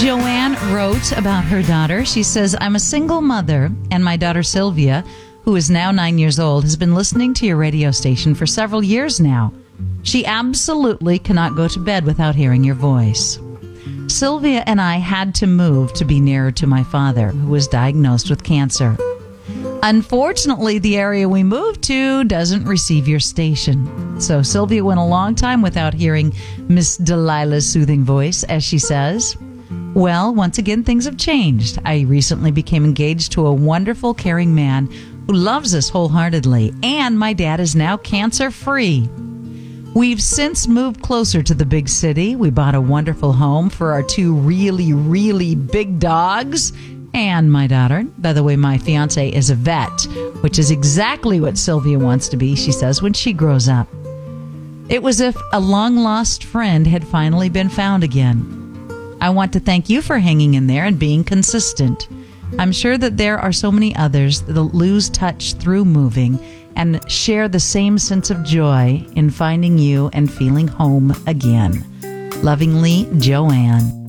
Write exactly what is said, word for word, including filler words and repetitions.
Joanne wrote about her daughter. She says, I'm a single mother, and my daughter Sylvia, who is now nine years old, has been listening to your radio station for several years now. She absolutely cannot go to bed without hearing your voice. Sylvia and I had to move to be nearer to my father, who was diagnosed with cancer. Unfortunately, the area we moved to doesn't receive your station. So Sylvia went a long time without hearing Miss Delilah's soothing voice, as she says. Well, once again, things have changed. I recently became engaged to a wonderful, caring man who loves us wholeheartedly, and my dad is now cancer-free. We've since moved closer to the big city. We bought a wonderful home for our two really, really big dogs and my daughter. By the way, my fiance is a vet, which is exactly what Sylvia wants to be, she says, when she grows up. It was as if a long-lost friend had finally been found again. I want to thank you for hanging in there and being consistent. I'm sure that there are so many others that lose touch through moving and share the same sense of joy in finding you and feeling home again. Lovingly, Joanne.